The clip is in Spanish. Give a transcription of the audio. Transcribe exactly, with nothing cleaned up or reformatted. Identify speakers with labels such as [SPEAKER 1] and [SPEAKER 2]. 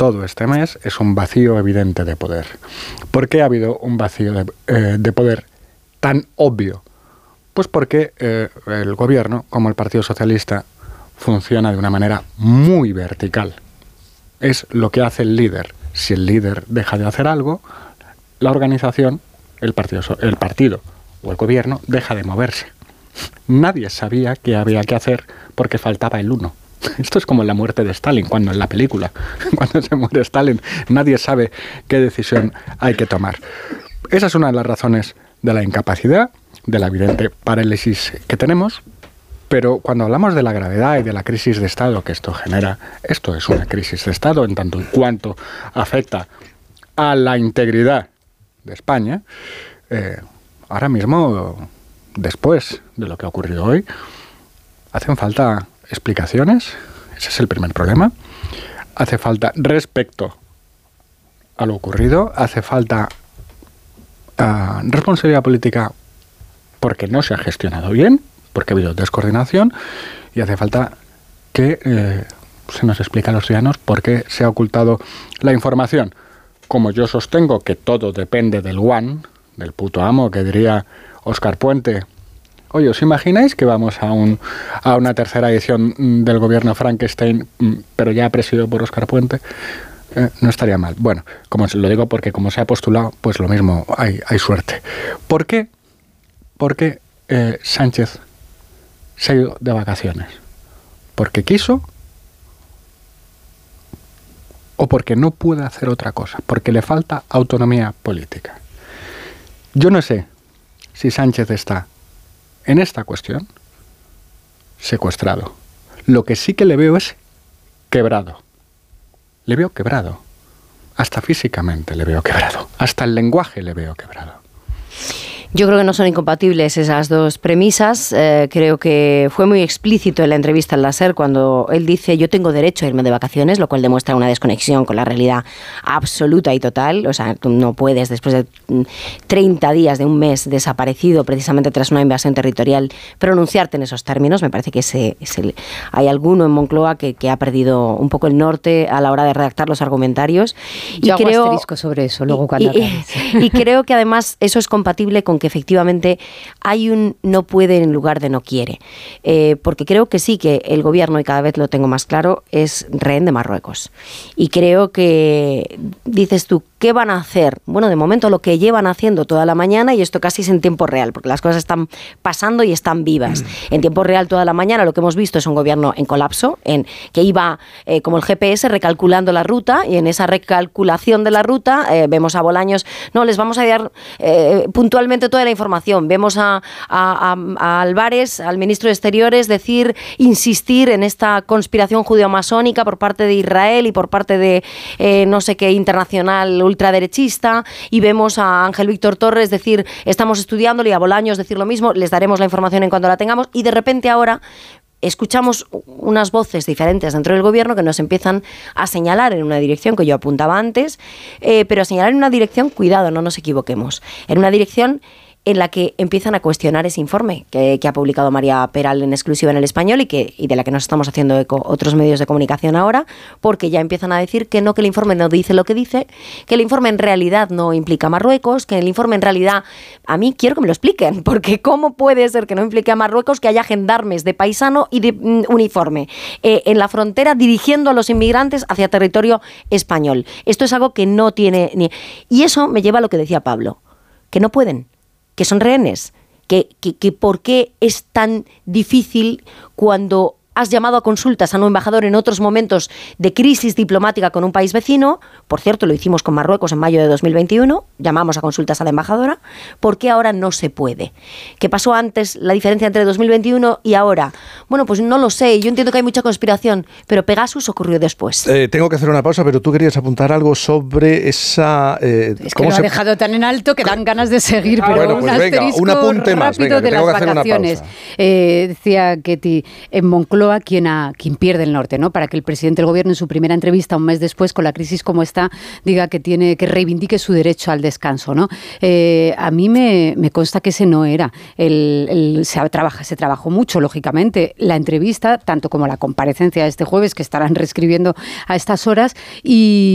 [SPEAKER 1] todo este mes es un vacío evidente de poder. ¿Por qué ha habido un vacío de, eh, de poder tan obvio? Pues porque eh, el gobierno, como el Partido Socialista, funciona de una manera muy vertical. Es lo que hace el líder. Si el líder deja de hacer algo, la organización, el partido, el partido o el gobierno deja de moverse. Nadie sabía qué había que hacer porque faltaba el uno. Esto es como en la muerte de Stalin, cuando en la película, cuando se muere Stalin, nadie sabe qué decisión hay que tomar. Esa es una de las razones de la incapacidad, de la evidente parálisis que tenemos, pero cuando hablamos de la gravedad y de la crisis de Estado que esto genera, esto es una crisis de Estado en tanto y cuanto afecta a la integridad de España. Eh, ahora mismo, después de lo que ha ocurrido hoy, hacen falta explicaciones, ese es el primer problema. Hace falta respecto a lo ocurrido, hace falta uh, responsabilidad política porque no se ha gestionado bien, porque ha habido descoordinación, y hace falta que eh, se nos explique a los ciudadanos por qué se ha ocultado la información. Como yo sostengo que todo depende del one, del puto amo, que diría Óscar Puente. Oye, ¿os imagináis que vamos a un a una tercera edición del gobierno Frankenstein, pero ya presidido por Óscar Puente? Eh, no estaría mal. Bueno, como lo digo porque como se ha postulado, pues lo mismo, hay, hay suerte. ¿Por qué? Porque eh, Sánchez se ha ido de vacaciones. ¿Porque quiso? ¿O porque no puede hacer otra cosa? Porque le falta autonomía política. Yo no sé si Sánchez está en esta cuestión secuestrado. Lo que sí que le veo es quebrado. Le veo quebrado. Hasta físicamente le veo quebrado. Hasta el lenguaje le veo quebrado.
[SPEAKER 2] Yo creo que no son incompatibles esas dos premisas. Eh, creo que fue muy explícito en la entrevista en la SER cuando él dice yo tengo derecho a irme de vacaciones, lo cual demuestra una desconexión con la realidad absoluta y total. O sea, tú no puedes, después de treinta días de un mes desaparecido precisamente tras una invasión territorial, pronunciarte en esos términos. Me parece que ese, ese, hay alguno en Moncloa que, que ha perdido un poco el norte a la hora de redactar los argumentarios.
[SPEAKER 3] Yo y hago creo, asterisco sobre eso luego cuando
[SPEAKER 2] y, y, y creo que además eso es compatible con que efectivamente hay un no puede en lugar de no quiere. Eh, porque creo que sí que el gobierno, y cada vez lo tengo más claro, es rehén de Marruecos. Y creo que, dices tú, ¿qué van a hacer? Bueno, de momento lo que llevan haciendo toda la mañana, y esto casi es en tiempo real, porque las cosas están pasando y están vivas. En tiempo real toda la mañana lo que hemos visto es un gobierno en colapso, en que iba eh, como el G P S recalculando la ruta, y en esa recalculación de la ruta eh, vemos a Bolaños, no, les vamos a dar eh, puntualmente toda la información. Vemos a, a, a, a Álvarez, al ministro de Exteriores, decir, insistir en esta conspiración judeo-masónica por parte de Israel y por parte de eh, no sé qué internacional ultraderechista, y vemos a Ángel Víctor Torres decir, estamos estudiándolo, y a Bolaños decir lo mismo, les daremos la información en cuanto la tengamos, y de repente ahora escuchamos unas voces diferentes dentro del gobierno que nos empiezan a señalar en una dirección que yo apuntaba antes, eh, pero a señalar en una dirección, cuidado, no nos equivoquemos, en una dirección en la que empiezan a cuestionar ese informe que, que ha publicado María Peral en exclusiva en El Español y, que, y de la que nos estamos haciendo eco otros medios de comunicación ahora, porque ya empiezan a decir que no, que el informe no dice lo que dice, que el informe en realidad no implica a Marruecos, que el informe en realidad, a mí quiero que me lo expliquen, porque ¿cómo puede ser que no implique a Marruecos que haya gendarmes de paisano y de mm, uniforme eh, en la frontera dirigiendo a los inmigrantes hacia territorio español? Esto es algo que no tiene ni... Y eso me lleva a lo que decía Pablo, que no pueden, que son rehenes, que, que, que por qué es tan difícil cuando has llamado a consultas a un embajador en otros momentos de crisis diplomática con un país vecino. Por cierto, lo hicimos con Marruecos en mayo de dos mil veintiuno, llamamos a consultas a la embajadora. ¿Por qué ahora no se puede? ¿Qué pasó antes, la diferencia entre dos mil veintiuno y ahora? Bueno, pues no lo sé, yo entiendo que hay mucha conspiración, pero Pegasus ocurrió después.
[SPEAKER 4] Eh, tengo que hacer una pausa, pero tú querías apuntar algo sobre esa... Eh,
[SPEAKER 3] es que lo se... ha dejado tan en alto que dan ganas de seguir, pero
[SPEAKER 4] bueno, pues
[SPEAKER 3] un
[SPEAKER 4] venga,
[SPEAKER 3] asterisco
[SPEAKER 4] un apunte más,
[SPEAKER 3] rápido
[SPEAKER 4] venga,
[SPEAKER 3] de las vacaciones. Eh, decía Ketty, en Moncloa, quien, a, quien pierde el norte, ¿no? Para que el presidente del gobierno en su primera entrevista, un mes después, con la crisis como está, diga que tiene que reivindique su derecho al descanso, ¿no? Eh, a mí me, me consta que ese no era. El, el, se, trabaja, se trabajó mucho, lógicamente, la entrevista, tanto como la comparecencia de este jueves, que estarán reescribiendo a estas horas, y